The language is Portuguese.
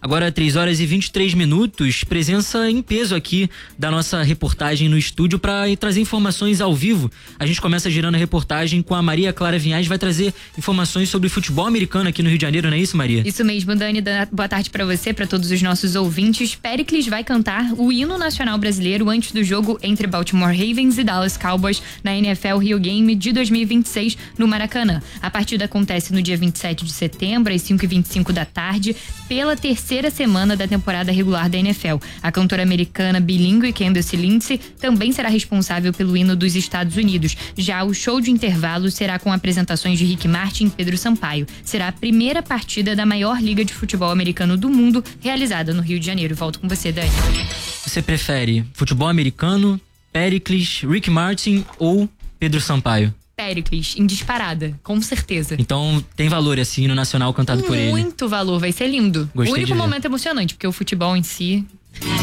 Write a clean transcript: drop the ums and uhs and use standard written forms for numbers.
Agora 3h23, presença em peso aqui da nossa reportagem no estúdio para trazer informações ao vivo. A gente começa girando a reportagem com a Maria Clara Vinhais, vai trazer informações sobre futebol americano aqui no Rio de Janeiro, não é isso, Maria? Isso mesmo, Dani, boa tarde para você, para todos os nossos ouvintes. Péricles vai cantar o hino nacional brasileiro antes do jogo entre Baltimore Ravens e Dallas Cowboys na NFL Rio Game de 2026 no Maracanã. A partida acontece no dia 27 de setembro, às 5h25 da tarde, pela terceira semana da temporada regular da NFL. A cantora americana bilíngue Candace Lindsay também será responsável pelo hino dos Estados Unidos. Já o show de intervalo será com apresentações de Rick Martin e Pedro Sampaio. Será a primeira partida da maior liga de futebol americano do mundo, realizada no Rio de Janeiro. Volto com você, Dani. Você prefere futebol americano, Péricles, Rick Martin ou Pedro Sampaio? Péricles, em disparada, com certeza. Então tem valor esse hino nacional cantado por ele? Muito valor, vai ser lindo. Gostei o único de ver. momento emocionante, porque o futebol em si...